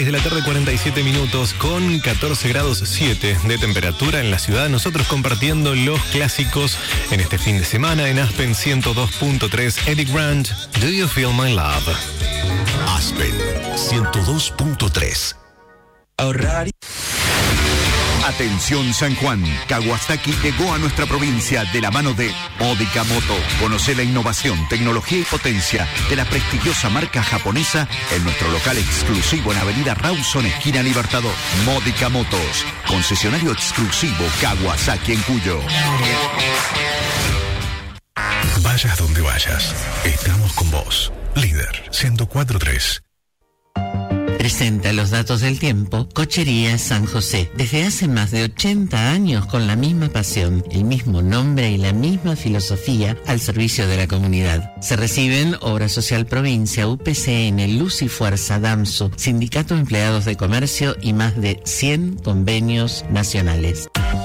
De la tarde, 47 minutos, con 14 grados 7 de temperatura en la ciudad. Nosotros compartiendo los clásicos en este fin de semana en Aspen 102.3. Eddie Grant, Do You Feel My Love? Aspen 102.3. Ahorrar. Atención San Juan, Kawasaki llegó a nuestra provincia de la mano de Modica Moto. Conoce la innovación, tecnología y potencia de la prestigiosa marca japonesa en nuestro local exclusivo en Avenida Rawson, esquina Libertador. Modica Motos, concesionario exclusivo Kawasaki en Cuyo. Vayas donde vayas, estamos con vos. Líder 104.3. Presenta los datos del tiempo, Cochería San José. Desde hace más de 80 años con la misma pasión, el mismo nombre y la misma filosofía al servicio de la comunidad. Se reciben Obra Social Provincia, UPCN, Luz y Fuerza, DAMSU, Sindicato de Empleados de Comercio y más de 100 convenios nacionales.